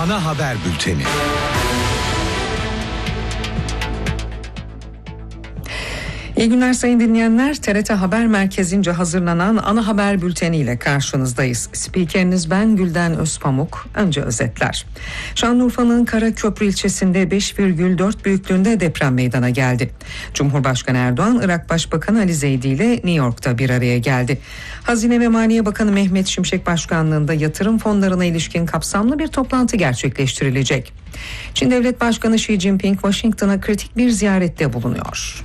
Ana haber bülteni. İyi günler sayın dinleyenler. TRT Haber Merkezi'nce hazırlanan ana haber bülteniyle karşınızdayız. Spikeriniz ben Gülden Özpamuk. Önce özetler. Şanlıurfa'nın Karaköprü ilçesinde 5,4 büyüklüğünde deprem meydana geldi. Cumhurbaşkanı Erdoğan, Irak Başbakanı Ali Zeydi ile New York'ta bir araya geldi. Hazine ve Maliye Bakanı Mehmet Şimşek başkanlığında yatırım fonlarına ilişkin kapsamlı bir toplantı gerçekleştirilecek. Çin Devlet Başkanı Xi Jinping, Washington'a kritik bir ziyarette bulunuyor.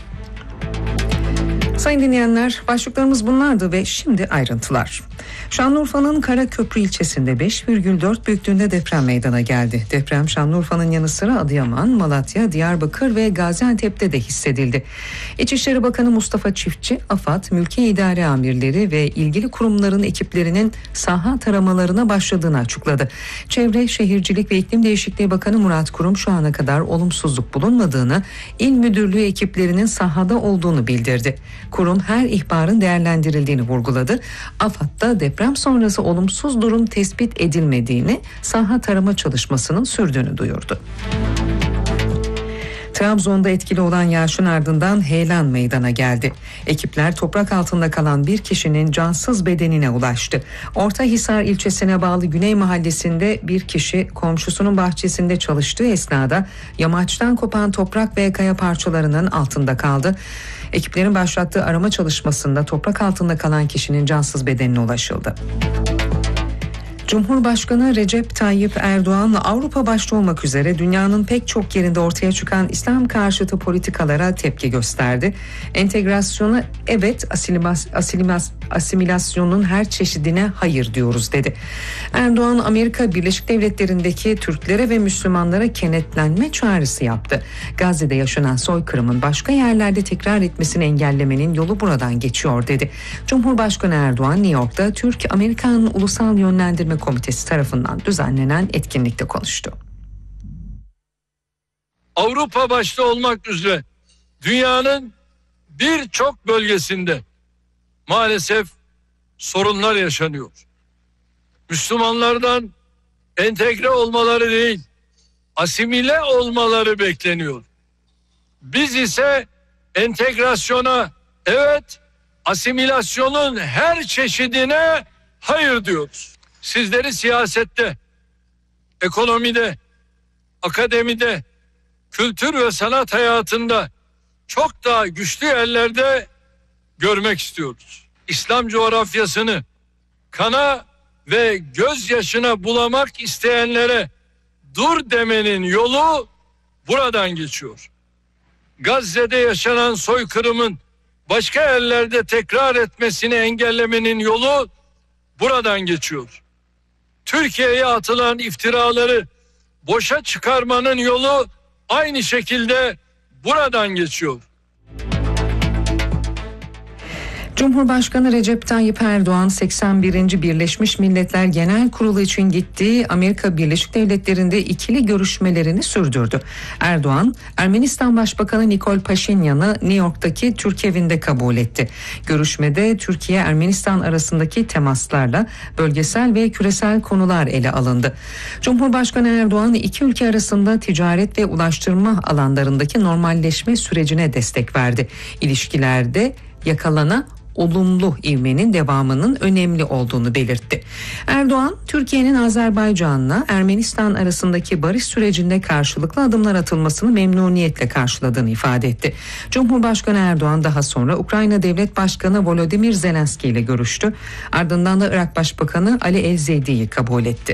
Sayın dinleyenler, başlıklarımız bunlardı ve şimdi ayrıntılar. Şanlıurfa'nın Karaköprü ilçesinde 5,4 büyüklüğünde deprem meydana geldi. Deprem Şanlıurfa'nın yanı sıra Adıyaman, Malatya, Diyarbakır ve Gaziantep'te de hissedildi. İçişleri Bakanı Mustafa Çiftçi, AFAD, Mülki İdare Amirleri ve ilgili kurumların ekiplerinin saha taramalarına başladığını açıkladı. Çevre, Şehircilik ve İklim Değişikliği Bakanı Murat Kurum şu ana kadar olumsuzluk bulunmadığını, İl Müdürlüğü ekiplerinin sahada olduğunu bildirdi. Kurum her ihbarın değerlendirildiğini vurguladı. AFAD da deprem sonrası olumsuz durum tespit edilmediğini, saha tarama çalışmasının sürdüğünü duyurdu. Trabzon'da etkili olan yağışın ardından heyelan meydana geldi. Ekipler toprak altında kalan bir kişinin cansız bedenine ulaştı. Ortahisar ilçesine bağlı Güney Mahallesi'nde bir kişi komşusunun bahçesinde çalıştığı esnada yamaçtan kopan toprak ve kaya parçalarının altında kaldı. Ekiplerin başlattığı arama çalışmasında toprak altında kalan kişinin cansız bedenine ulaşıldı. Cumhurbaşkanı Recep Tayyip Erdoğan, Avrupa başta olmak üzere dünyanın pek çok yerinde ortaya çıkan İslam karşıtı politikalara tepki gösterdi. Entegrasyona evet, asimilasyonun her çeşidine hayır diyoruz dedi. Erdoğan, Amerika Birleşik Devletleri'ndeki Türklere ve Müslümanlara kenetlenme çağrısı yaptı. Gazze'de yaşanan soykırımın başka yerlerde tekrar etmesini engellemenin yolu buradan geçiyor dedi. Cumhurbaşkanı Erdoğan, New York'ta Türk-Amerikan Ulusal Yönlendirme Komitesi tarafından düzenlenen etkinlikte konuştu. Avrupa başta olmak üzere dünyanın birçok bölgesinde maalesef sorunlar yaşanıyor. Müslümanlardan entegre olmaları değil, asimile olmaları bekleniyor. Biz ise entegrasyona evet, asimilasyonun her çeşidine hayır diyoruz. Sizleri siyasette, ekonomide, akademide, kültür ve sanat hayatında çok daha güçlü yerlerde görmek istiyoruz. İslam coğrafyasını kana ve gözyaşına bulamak isteyenlere dur demenin yolu buradan geçiyor. Gazze'de yaşanan soykırımın başka yerlerde tekrar etmesini engellemenin yolu buradan geçiyor. Türkiye'ye atılan iftiraları boşa çıkarmanın yolu aynı şekilde buradan geçiyor. Cumhurbaşkanı Recep Tayyip Erdoğan 81. Birleşmiş Milletler Genel Kurulu için gittiği Amerika Birleşik Devletleri'nde ikili görüşmelerini sürdürdü. Erdoğan, Ermenistan Başbakanı Nikol Paşinyan'ı New York'taki Türk evinde kabul etti. Görüşmede Türkiye-Ermenistan arasındaki temaslarla bölgesel ve küresel konular ele alındı. Cumhurbaşkanı Erdoğan, iki ülke arasında ticaret ve ulaştırma alanlarındaki normalleşme sürecine destek verdi. İlişkilerde yakalanan olumlu ivmenin devamının önemli olduğunu belirtti. Erdoğan, Türkiye'nin Azerbaycan'la Ermenistan arasındaki barış sürecinde karşılıklı adımlar atılmasını memnuniyetle karşıladığını ifade etti. Cumhurbaşkanı Erdoğan daha sonra Ukrayna Devlet Başkanı Volodymyr Zelenski ile görüştü. Ardından da Irak Başbakanı Ali El-Zeydi'yi kabul etti.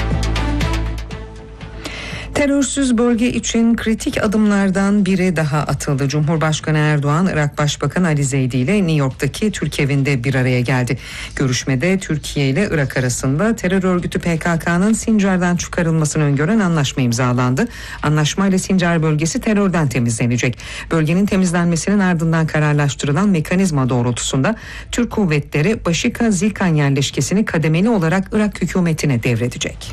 Terörsüz bölge için kritik adımlardan biri daha atıldı. Cumhurbaşkanı Erdoğan, Irak Başbakanı Ali Zeydi ile New York'taki Türk evinde bir araya geldi. Görüşmede Türkiye ile Irak arasında terör örgütü PKK'nın Sincar'dan çıkarılmasını öngören anlaşma imzalandı. Anlaşmayla Sincar bölgesi terörden temizlenecek. Bölgenin temizlenmesinin ardından kararlaştırılan mekanizma doğrultusunda Türk kuvvetleri Başika-Zilkan yerleşkesini kademeli olarak Irak hükümetine devredecek.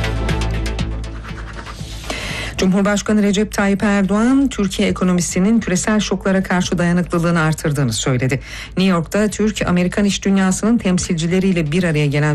Cumhurbaşkanı Recep Tayyip Erdoğan, Türkiye ekonomisinin küresel şoklara karşı dayanıklılığını artırdığını söyledi. New York'ta Türk-Amerikan iş dünyasının temsilcileriyle bir araya gelen